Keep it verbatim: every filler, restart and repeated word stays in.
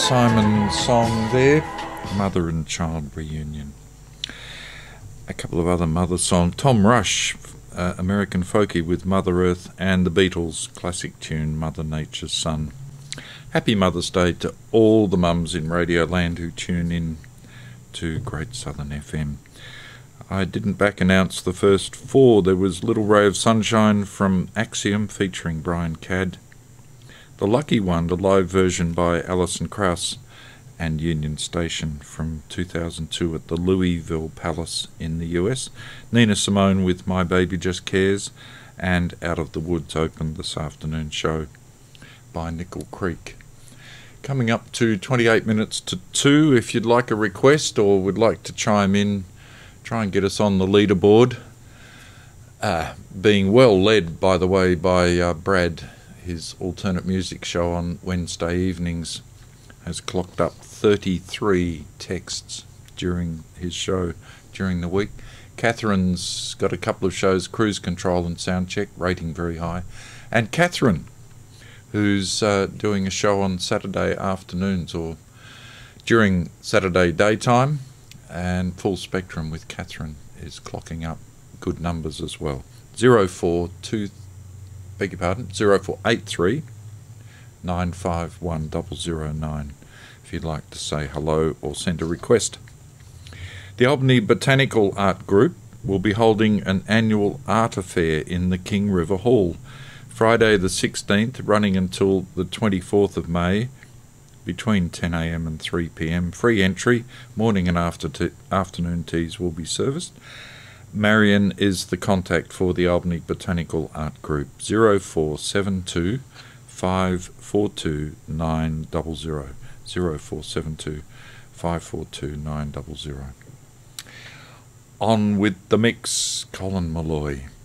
Simon song there, Mother and Child Reunion. A couple of other mother songs. Tom Rush, uh, American Folkie with Mother Earth, and the Beatles' classic tune Mother Nature's Son. Happy Mother's Day to all the mums in Radio Land who tune in to Great Southern F M. I didn't back announce the first four. There was Little Ray of Sunshine from Axiom featuring Brian Cadd. The Lucky One, a live version by Alison Krauss and Union Station from two thousand two at the Louisville Palace in the U S. Nina Simone with My Baby Just Cares, and Out of the Woods opened this afternoon show by Nickel Creek. Coming up to twenty-eight minutes to two, if you'd like a request or would like to chime in, try and get us on the leaderboard. Uh, being well led, by the way, by uh, Brad. His alternate music show on Wednesday evenings has clocked up thirty-three texts during his show during the week. Catherine's got a couple of shows, Cruise Control and Soundcheck, rating very high. And Catherine, who's uh, doing a show on Saturday afternoons or during Saturday daytime, and Full Spectrum with Catherine is clocking up good numbers as well. zero four two Beg your pardon, zero four eight three nine five one zero zero nine if you'd like to say hello or send a request. The Albany Botanical Art Group will be holding an annual art affair in the King River Hall, Friday the sixteenth, running until the twenty-fourth of May, between ten a m and three p m. Free entry, morning and after t- afternoon teas will be serviced. Marion is the contact for the Albany Botanical Art Group, zero four seven two five four two nine zero zero, zero four seven two five four two nine zero zero. On with the mix, Colin Malloy.